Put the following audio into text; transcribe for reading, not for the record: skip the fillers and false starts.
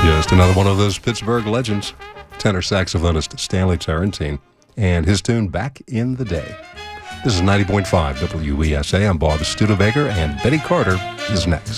Just another one of those Pittsburgh legends, tenor saxophonist Stanley Tarantine, and his tune Back in the Day. This is 90.5 WESA. I'm Bob Studebaker, and Betty Carter is next.